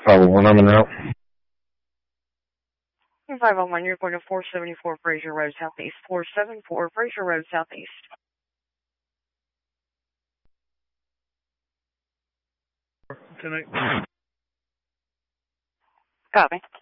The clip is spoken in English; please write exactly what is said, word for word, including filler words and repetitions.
five oh one, I'm in route. five oh one, you're going to four seventy-four Fraser Road Southeast. four seventy-four Fraser Road Southeast. Tonight. Copy.